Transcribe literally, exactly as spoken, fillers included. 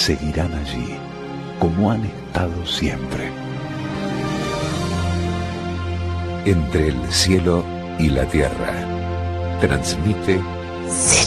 seguirán allí, como han estado siempre. Entre el cielo y la tierra, transmite